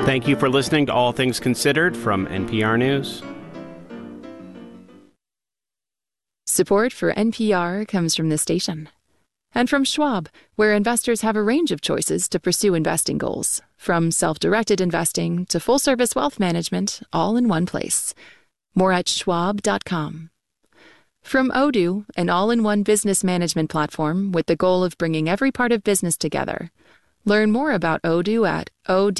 Thank you for listening to All Things Considered from NPR News. Support for NPR comes from this station. And from Schwab, where investors have a range of choices to pursue investing goals, from self-directed investing to full-service wealth management, all in one place. More at schwab.com. From Odoo, an all-in-one business management platform with the goal of bringing every part of business together. Learn more about Odoo at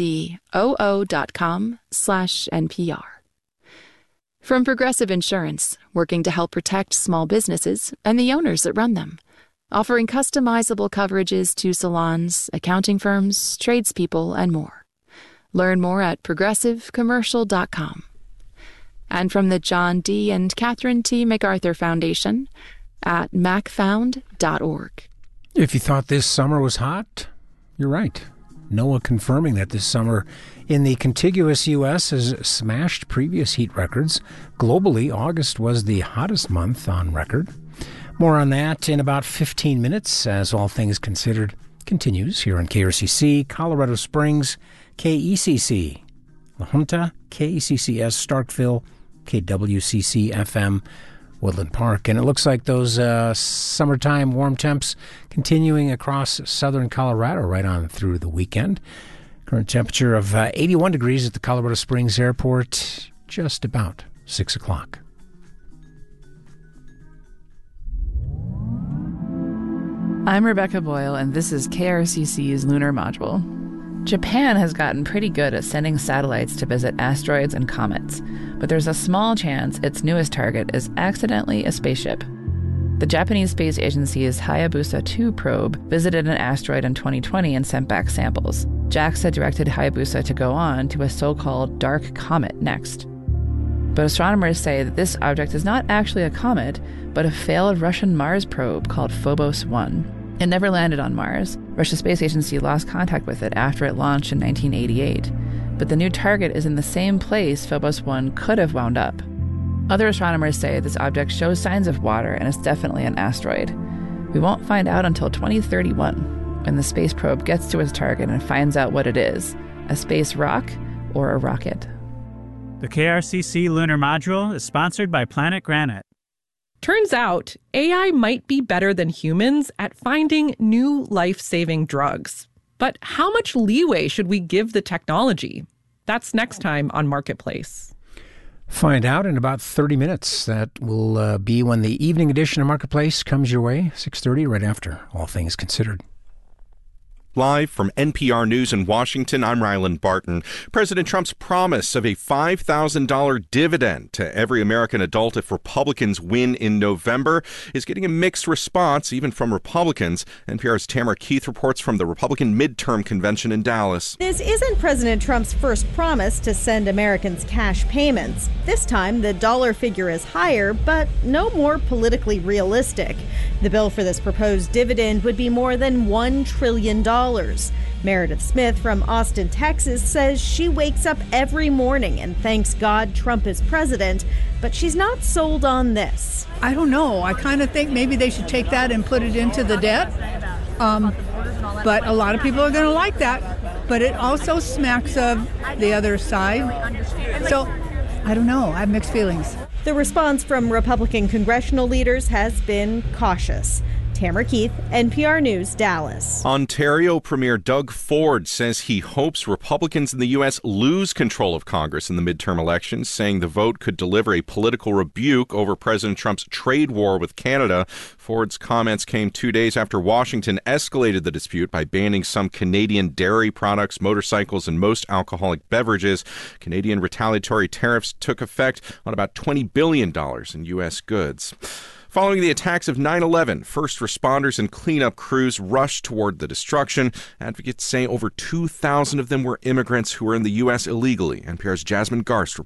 odoo.com/NPR. From Progressive Insurance, working to help protect small businesses and the owners that run them. Offering customizable coverages to salons, accounting firms, tradespeople, and more. Learn more at progressivecommercial.com. And from the John D. and Catherine T. MacArthur Foundation at macfound.org. If you thought this summer was hot, you're right. NOAA confirming that this summer in the contiguous U.S. has smashed previous heat records. Globally, August was the hottest month on record. More on that in about 15 minutes as All Things Considered continues here on KRCC, Colorado Springs, KECC, La Junta, KECCS, Starkville, KWCC-FM, Woodland Park. And it looks like those summertime warm temps continuing across southern Colorado right on through the weekend. Current temperature of 81 degrees at the Colorado Springs Airport, just about 6 o'clock. I'm Rebecca Boyle, and this is KRCC's Lunar Module. Japan has gotten pretty good at sending satellites to visit asteroids and comets, but there's a small chance its newest target is accidentally a spaceship. The Japanese Space Agency's Hayabusa 2 probe visited an asteroid in 2020 and sent back samples. JAXA directed Hayabusa to go on to a so-called dark comet next. But astronomers say that this object is not actually a comet, but a failed Russian Mars probe called Phobos 1. It never landed on Mars. Russia's space agency lost contact with it after it launched in 1988. But the new target is in the same place Phobos 1 could have wound up. Other astronomers say this object shows signs of water and is definitely an asteroid. We won't find out until 2031, when the space probe gets to its target and finds out what it is, a space rock or a rocket. The KRCC Lunar Module is sponsored by Planet Granite. Turns out, AI might be better than humans at finding new life-saving drugs. But how much leeway should we give the technology? That's next time on Marketplace. Find out in about 30 minutes. That will be when the evening edition of Marketplace comes your way, 6:30, right after All Things Considered. Live from NPR News in Washington, I'm Ryland Barton. President Trump's promise of a $5,000 dividend to every American adult if Republicans win in November is getting a mixed response, even from Republicans. NPR's Tamara Keith reports from the Republican midterm convention in Dallas. This isn't President Trump's first promise to send Americans cash payments. This time, the dollar figure is higher, but no more politically realistic. The bill for this proposed dividend would be more than $1 trillion. Meredith Smith from Austin, Texas, says she wakes up every morning and thanks God Trump is president, but she's not sold on this. I don't know. I kind of think maybe they should take that and put it into the debt. But a lot of people are going to like that. But it also smacks of the other side. So I don't know. I have mixed feelings. The response from Republican congressional leaders has been cautious. Tamara Keith, NPR News, Dallas. Ontario Premier Doug Ford says he hopes Republicans in the U.S. lose control of Congress in the midterm elections, saying the vote could deliver a political rebuke over President Trump's trade war with Canada. Ford's comments came 2 days after Washington escalated the dispute by banning some Canadian dairy products, motorcycles, and most alcoholic beverages. Canadian retaliatory tariffs took effect on about $20 billion in U.S. goods. Following the attacks of 9/11, first responders and cleanup crews rushed toward the destruction. Advocates say over 2,000 of them were immigrants who were in the U.S. illegally. NPR's Jasmine Garst reports.